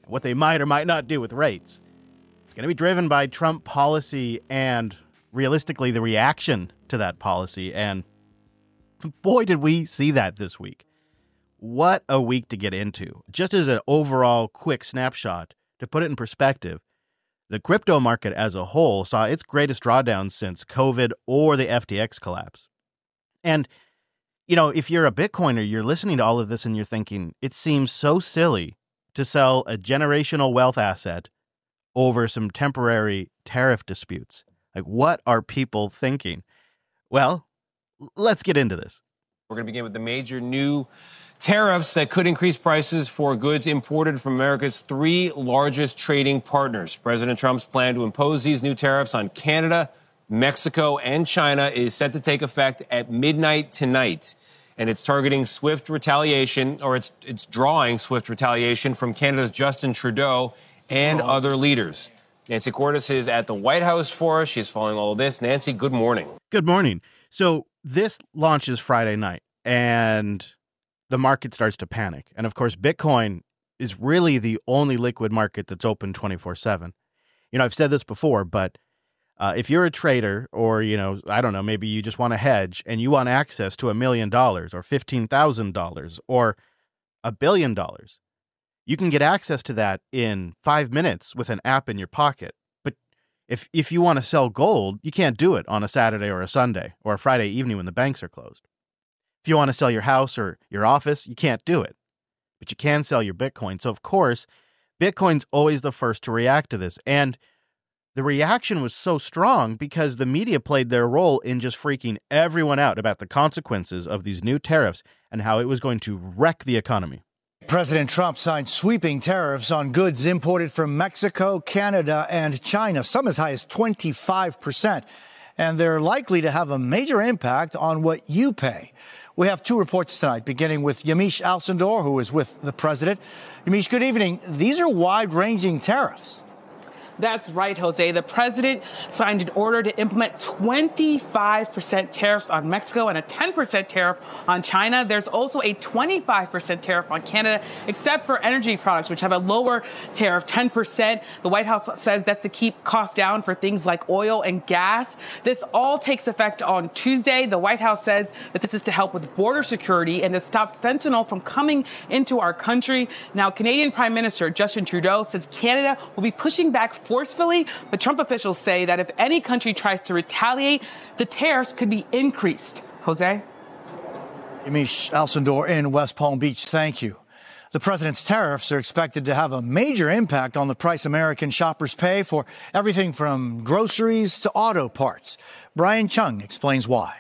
what they might or might not do with rates. It's going to be driven by Trump policy and, realistically, the reaction to that policy. And boy, did we see that this week. What a week to get into. Just as an overall quick snapshot, to put it in perspective, the crypto market as a whole saw its greatest drawdown since COVID or the FTX collapse. And, you know, if you're a Bitcoiner, you're listening to all of this and you're thinking, it seems so silly to sell a generational wealth asset over some temporary tariff disputes. Like, what are people thinking? Well, let's get into this. We're going to begin with the major new tariffs that could increase prices for goods imported from America's three largest trading partners. President Trump's plan to impose these new tariffs on Canada, Mexico, and China is set to take effect at midnight tonight. And it's targeting swift retaliation, or it's drawing swift retaliation from Canada's Justin Trudeau and other leaders. Nancy Cordes is at the White House for us. She's following all of this. Nancy, good morning. Good morning. So this launches Friday night, and the market starts to panic. And of course, Bitcoin is really the only liquid market that's open 24/7. You know, I've said this before, but if you're a trader or, you know, I don't know, maybe you just want to hedge and you want access to $1 million or $15,000 or $1 billion, you can get access to that in 5 minutes with an app in your pocket. But if you want to sell gold, you can't do it on a Saturday or a Sunday or a Friday evening when the banks are closed. If you want to sell your house or your office, you can't do it. But you can sell your Bitcoin. So, of course, Bitcoin's always the first to react to this. And the reaction was so strong because the media played their role in just freaking everyone out about the consequences of these new tariffs and how it was going to wreck the economy. President Trump signed sweeping tariffs on goods imported from Mexico, Canada, and China, some as high as 25%. And they're likely to have a major impact on what you pay. We have two reports tonight, beginning with Yamiche Alcindor, who is with the president. Yamiche, good evening. These are wide-ranging tariffs. That's right, Jose. The president signed an order to implement 25% tariffs on Mexico and a 10% tariff on China. There's also a 25% tariff on Canada, except for energy products, which have a lower tariff, 10%. The White House says that's to keep costs down for things like oil and gas. This all takes effect on Tuesday. The White House says that this is to help with border security and to stop fentanyl from coming into our country. Now, Canadian Prime Minister Justin Trudeau says Canada will be pushing back forcefully, but Trump officials say that if any country tries to retaliate, the tariffs could be increased. Jose? Yamiche Alcindor in West Palm Beach, thank you. The president's tariffs are expected to have a major impact on the price American shoppers pay for everything from groceries to auto parts. Brian Chung explains why.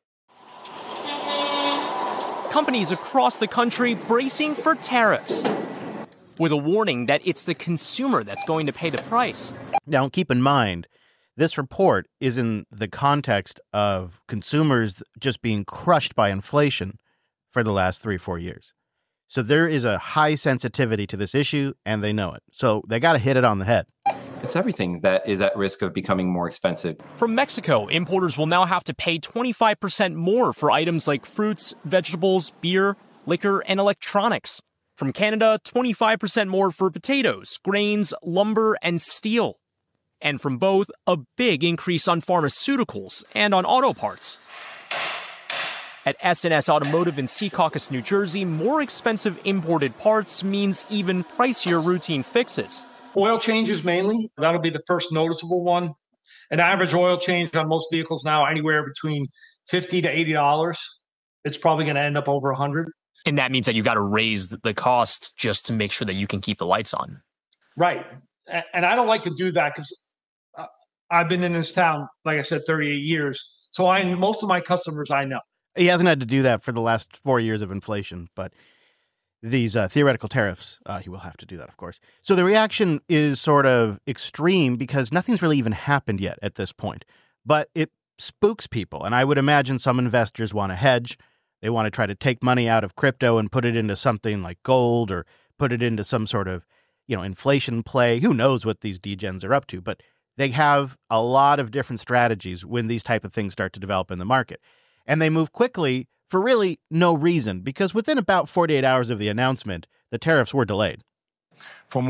Companies across the country bracing for tariffs, with a warning that it's the consumer that's going to pay the price. Now, keep in mind, this report is in the context of consumers just being crushed by inflation for the last 3-4 years. So there is a high sensitivity to this issue, and they know it. So they got to hit it on the head. It's everything that is at risk of becoming more expensive. From Mexico, importers will now have to pay 25% more for items like fruits, vegetables, beer, liquor, and electronics. From Canada, 25% more for potatoes, grains, lumber, and steel. And from both, a big increase on pharmaceuticals and on auto parts. At S&S Automotive in Secaucus, New Jersey, more expensive imported parts means even pricier routine fixes. Oil changes mainly. That'll be the first noticeable one. An average oil change on most vehicles now anywhere between $50 to $80. It's probably going to end up over $100. And that means that you got to raise the cost just to make sure that you can keep the lights on. Right. And I don't like to do that because I've been in this town, like I said, 38 years. So most of my customers I know. He hasn't had to do that for the last 4 years of inflation, but these theoretical tariffs, he will have to do that, of course. So the reaction is sort of extreme because nothing's really even happened yet at this point. But it spooks people, and I would imagine some investors want to hedge. They want to try to take money out of crypto and put it into something like gold or put it into some sort of, inflation play. Who knows what these degens are up to, but they have a lot of different strategies when these type of things start to develop in the market. And they move quickly for really no reason, because within about 48 hours of the announcement, the tariffs were delayed. For more